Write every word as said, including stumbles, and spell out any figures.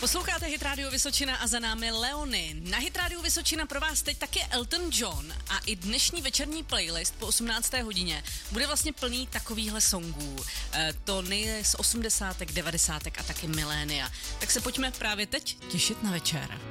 Posloucháte Hit Radio Vysočina a za námi Leony. Na Hit Radio Vysočina pro vás teď také Elton John a i dnešní večerní playlist po osmnácté hodině bude vlastně plný takovýchhle songů. E, to nej z osmdesátek, devadesátek a taky milénia. Tak se pojďme právě teď těšit na večer.